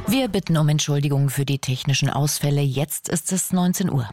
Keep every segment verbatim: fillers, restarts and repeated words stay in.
Wir bitten um Entschuldigung für die technischen Ausfälle. Jetzt ist es neunzehn Uhr.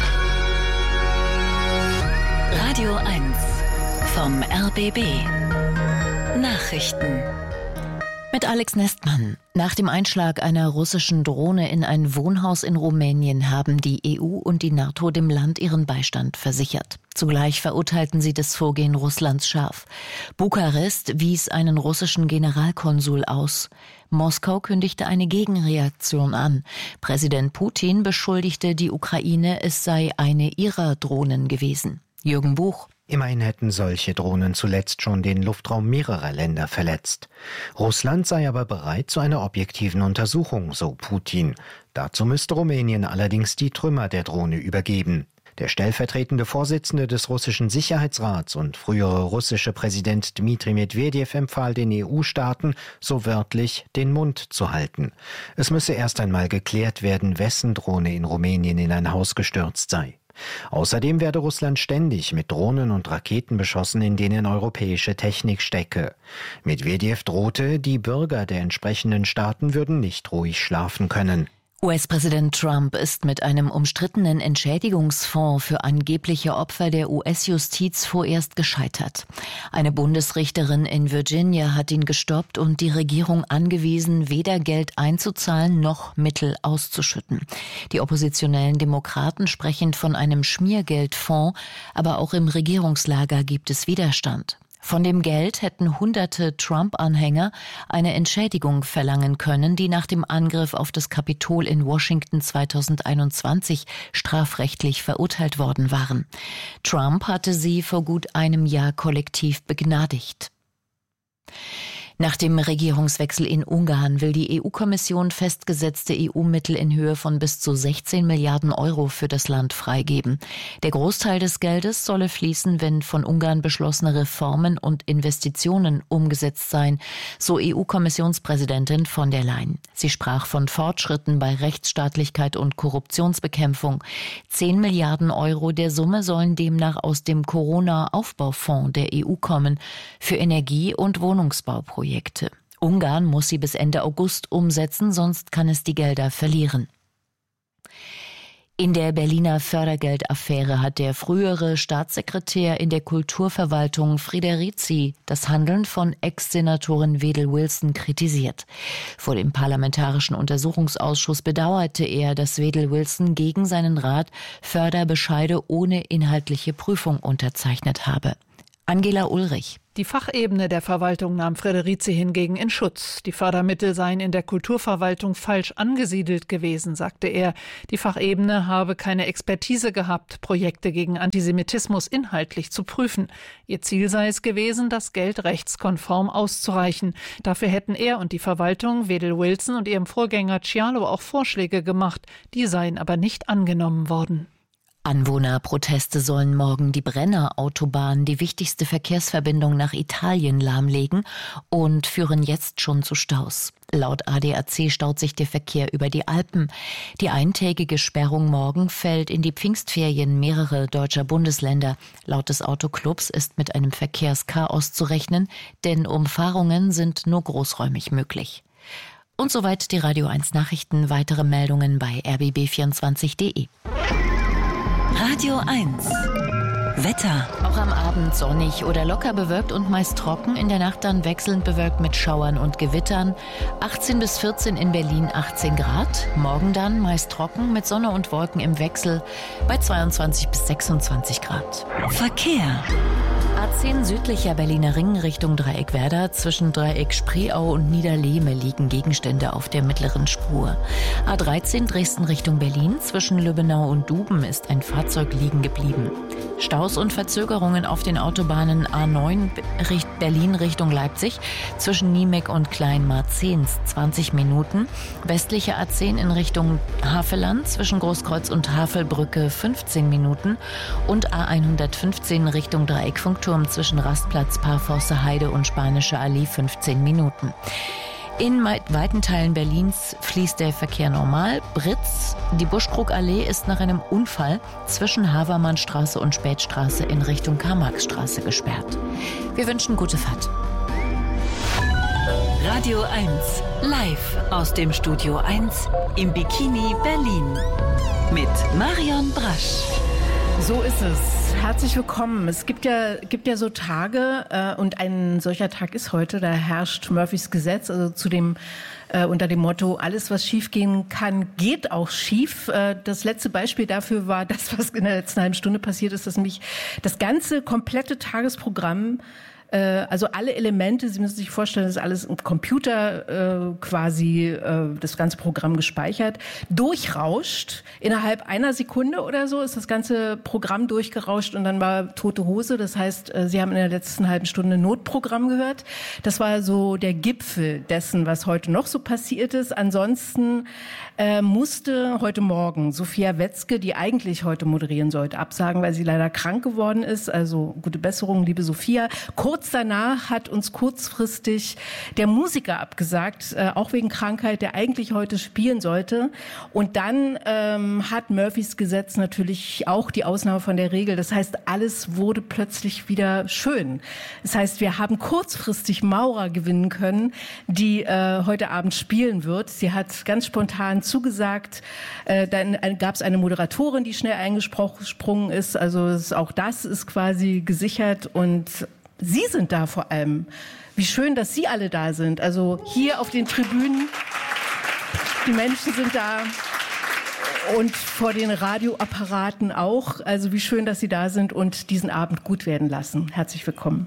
Radio eins vom R B B. Nachrichten. Mit Alex Nestmann. Nach dem Einschlag einer russischen Drohne in ein Wohnhaus in Rumänien haben die E U und die NATO dem Land ihren Beistand versichert. Zugleich verurteilten sie das Vorgehen Russlands scharf. Bukarest wies einen russischen Generalkonsul aus. Moskau kündigte eine Gegenreaktion an. Präsident Putin beschuldigte die Ukraine, es sei eine ihrer Drohnen gewesen. Jürgen Buch. Immerhin hätten solche Drohnen zuletzt schon den Luftraum mehrerer Länder verletzt. Russland sei aber bereit zu einer objektiven Untersuchung, so Putin. Dazu müsste Rumänien allerdings die Trümmer der Drohne übergeben. Der stellvertretende Vorsitzende des russischen Sicherheitsrats und frühere russische Präsident Dmitri Medwedew empfahl den E U-Staaten, so wörtlich, den Mund zu halten. Es müsse erst einmal geklärt werden, wessen Drohne in Rumänien in ein Haus gestürzt sei. Außerdem werde Russland ständig mit Drohnen und Raketen beschossen, in denen europäische Technik stecke. Medwedew drohte, die Bürger der entsprechenden Staaten würden nicht ruhig schlafen können. U S-Präsident Trump ist mit einem umstrittenen Entschädigungsfonds für angebliche Opfer der U S-Justiz vorerst gescheitert. Eine Bundesrichterin in Virginia hat ihn gestoppt und die Regierung angewiesen, weder Geld einzuzahlen noch Mittel auszuschütten. Die oppositionellen Demokraten sprechen von einem Schmiergeldfonds, aber auch im Regierungslager gibt es Widerstand. Von dem Geld hätten hunderte Trump-Anhänger eine Entschädigung verlangen können, die nach dem Angriff auf das Kapitol in Washington zweitausendeinundzwanzig strafrechtlich verurteilt worden waren. Trump hatte sie vor gut einem Jahr kollektiv begnadigt. Nach dem Regierungswechsel in Ungarn will die E U-Kommission festgesetzte E U-Mittel in Höhe von bis zu sechzehn Milliarden Euro für das Land freigeben. Der Großteil des Geldes solle fließen, wenn von Ungarn beschlossene Reformen und Investitionen umgesetzt seien, so E U-Kommissionspräsidentin von der Leyen. Sie sprach von Fortschritten bei Rechtsstaatlichkeit und Korruptionsbekämpfung. Zehn Milliarden Euro der Summe sollen demnach aus dem Corona-Aufbaufonds der E U kommen für Energie- und Wohnungsbauprojekte. Ungarn muss sie bis Ende August umsetzen, sonst kann es die Gelder verlieren. In der Berliner Fördergeldaffäre hat der frühere Staatssekretär in der Kulturverwaltung Frederici das Handeln von Ex-Senatorin Wedel Wilson kritisiert. Vor dem Parlamentarischen Untersuchungsausschuss bedauerte er, dass Wedel Wilson gegen seinen Rat Förderbescheide ohne inhaltliche Prüfung unterzeichnet habe. Angela Ulrich. Die Fachebene der Verwaltung nahm Frederici hingegen in Schutz. Die Fördermittel seien in der Kulturverwaltung falsch angesiedelt gewesen, sagte er. Die Fachebene habe keine Expertise gehabt, Projekte gegen Antisemitismus inhaltlich zu prüfen. Ihr Ziel sei es gewesen, das Geld rechtskonform auszureichen. Dafür hätten er und die Verwaltung, Wedel Wilson und ihrem Vorgänger Cialo auch Vorschläge gemacht. Die seien aber nicht angenommen worden. Anwohnerproteste sollen morgen die Brenner-Autobahn, die wichtigste Verkehrsverbindung nach Italien, lahmlegen und führen jetzt schon zu Staus. Laut A D A C staut sich der Verkehr über die Alpen. Die eintägige Sperrung morgen fällt in die Pfingstferien mehrerer deutscher Bundesländer. Laut des Autoclubs ist mit einem Verkehrschaos zu rechnen, denn Umfahrungen sind nur großräumig möglich. Und soweit die Radio eins Nachrichten. Weitere Meldungen bei r b b vierundzwanzig punkt d e. Radio eins. Wetter. Auch am Abend sonnig oder locker bewölkt und meist trocken. In der Nacht dann wechselnd bewölkt mit Schauern und Gewittern. achtzehn bis vierzehn in Berlin, achtzehn Grad. Morgen dann meist trocken mit Sonne und Wolken im Wechsel bei zweiundzwanzig bis sechsundzwanzig Grad. Verkehr. A zehn südlicher Berliner Ring Richtung Dreieckwerder. Zwischen Dreieck Spreeau und Niederlehme liegen Gegenstände auf der mittleren Spur. A dreizehn Dresden Richtung Berlin. Zwischen Lübbenau und Duben ist ein Fahrzeug liegen geblieben. Staus und Verzögerungen auf den Autobahnen A neun Berlin Richtung Leipzig. Zwischen Niemek und Kleinmarzehns zwanzig Minuten. Westliche A zehn in Richtung Havelland. Zwischen Großkreuz und Havelbrücke fünfzehn Minuten. Und A hundertfünfzehn Richtung Dreieckfunkturm zwischen Rastplatz Parforster Heide und Spanische Allee fünfzehn Minuten. In weiten Teilen Berlins fließt der Verkehr normal. Britz, die Buschbruckallee ist nach einem Unfall zwischen Havermannstraße und Spätstraße in Richtung Karl-Marx-Straße gesperrt. Wir wünschen gute Fahrt. Radio eins, live aus dem Studio eins im Bikini Berlin mit Marion Brasch. So ist es. Herzlich willkommen. Es gibt ja, gibt ja so Tage, äh, und ein solcher Tag ist heute, da herrscht Murphys Gesetz, also zu dem äh, unter dem Motto, alles was schiefgehen kann, geht auch schief. Äh, das letzte Beispiel dafür war das, was in der letzten halben Stunde passiert ist, dass nämlich das ganze komplette Tagesprogramm, also alle Elemente, Sie müssen sich vorstellen, das ist alles im Computer äh, quasi äh, das ganze Programm gespeichert, durchrauscht. Innerhalb einer Sekunde oder so ist das ganze Programm durchgerauscht und dann war tote Hose. Das heißt, äh, Sie haben in der letzten halben Stunde ein Notprogramm gehört. Das war so der Gipfel dessen, was heute noch so passiert ist. Ansonsten äh, musste heute Morgen Sophia Wetzke, die eigentlich heute moderieren sollte, absagen, weil sie leider krank geworden ist. Also gute Besserung, liebe Sophia. Kurz Kurz danach hat uns kurzfristig der Musiker abgesagt, äh, auch wegen Krankheit, der eigentlich heute spielen sollte. Und dann ähm, hat Murphys Gesetz natürlich auch die Ausnahme von der Regel. Das heißt, alles wurde plötzlich wieder schön. Das heißt, wir haben kurzfristig Maura gewinnen können, die äh, heute Abend spielen wird. Sie hat ganz spontan zugesagt. Äh, dann äh, gab es eine Moderatorin, die schnell eingesprungen ist. Also es, auch das ist quasi gesichert und Sie sind da vor allem. Wie schön, dass Sie alle da sind. Also hier auf den Tribünen, die Menschen sind da und vor den Radioapparaten auch. Also wie schön, dass Sie da sind und diesen Abend gut werden lassen. Herzlich willkommen.